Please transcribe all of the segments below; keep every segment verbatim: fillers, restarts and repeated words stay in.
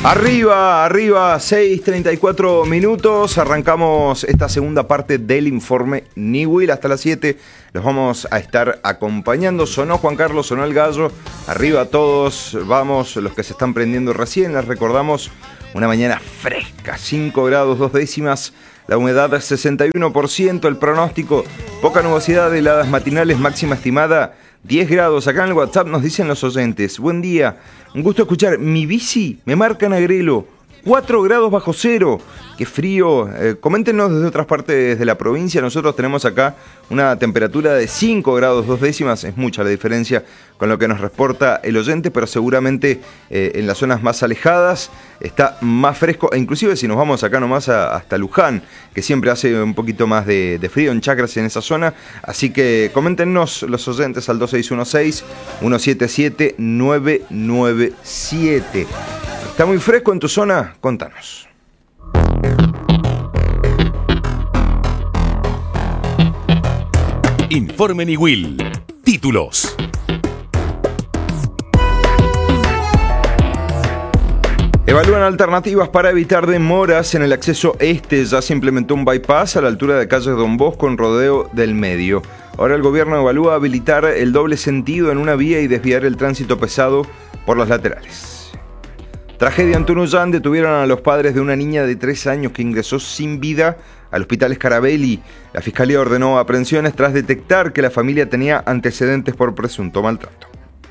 Arriba, arriba, seis treinta y cuatro minutos. Arrancamos esta segunda parte del informe Newell. Hasta las siete los vamos a estar acompañando. Sonó Juan Carlos, sonó el gallo. Arriba todos, vamos, los que se están prendiendo recién. Les recordamos una mañana fresca, cinco grados dos décimas. La humedad sesenta y uno por ciento. El pronóstico, poca nubosidad, heladas matinales, máxima estimada diez grados. Acá en el WhatsApp nos dicen los oyentes: buen día, un gusto escuchar. Mi bici me marca en Agrelo, cuatro grados bajo cero. Qué frío. Eh, coméntenos desde otras partes de la provincia. Nosotros tenemos acá una temperatura de cinco grados dos décimas. Es mucha la diferencia con lo que nos reporta el oyente, pero seguramente eh, en las zonas más alejadas está más fresco. E inclusive si nos vamos acá nomás a, hasta Luján, que siempre hace un poquito más de, de frío en Chacras, en esa zona. Así que coméntenos los oyentes al dos seis uno seis, uno siete siete, nueve nueve siete. ¿Está muy fresco en tu zona? Contanos. Informe Newell. Títulos. Evalúan alternativas para evitar demoras en el acceso este. Ya se implementó un bypass a la altura de calle Don Bosco en Rodeo del Medio. Ahora el gobierno evalúa habilitar el doble sentido en una vía y desviar el tránsito pesado por las laterales. Tragedia en Tunuyán. Detuvieron a los padres de una niña de tres años que ingresó sin vida al hospital Scarabelli. La fiscalía ordenó aprehensiones tras detectar que la familia tenía antecedentes por presunto maltrato.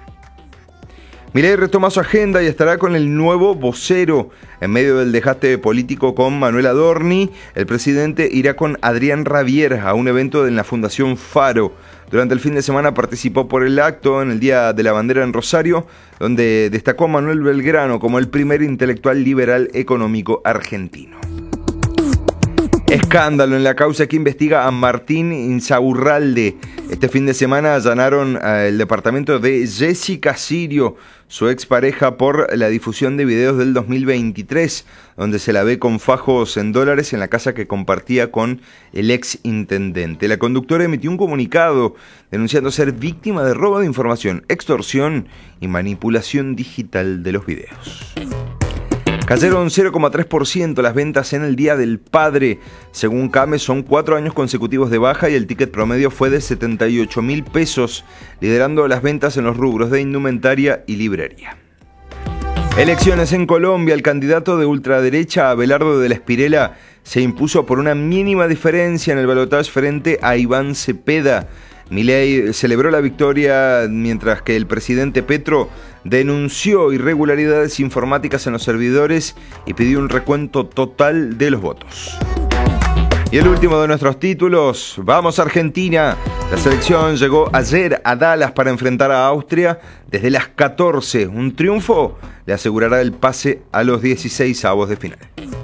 Milei retoma su agenda y estará con el nuevo vocero. En medio del desgaste político con Manuel Adorni, el presidente irá con Adrián Rabier a un evento en la Fundación Faro. Durante el fin de semana participó por el acto en el Día de la Bandera en Rosario, donde destacó a Manuel Belgrano como el primer intelectual liberal económico argentino. Escándalo en la causa que investiga a Martín Insaurralde. Este fin de semana allanaron el departamento de Jessica Sirio, su expareja, por la difusión de videos del dos mil veintitrés, donde se la ve con fajos en dólares en la casa que compartía con el ex intendente. La conductora emitió un comunicado denunciando ser víctima de robo de información, extorsión y manipulación digital de los videos. Cayeron cero coma tres por ciento las ventas en el Día del Padre. Según CAME, son cuatro años consecutivos de baja y el ticket promedio fue de setenta y ocho mil pesos, liderando las ventas en los rubros de indumentaria y librería. Elecciones en Colombia. El candidato de ultraderecha, Abelardo de la Espriella, se impuso por una mínima diferencia en el balotaje frente a Iván Cepeda. Milei celebró la victoria mientras que el presidente Petro denunció irregularidades informáticas en los servidores y pidió un recuento total de los votos. Y el último de nuestros títulos, vamos a Argentina. La selección llegó ayer a Dallas para enfrentar a Austria desde las catorce. Un triunfo le asegurará el pase a los dieciseis avos de final.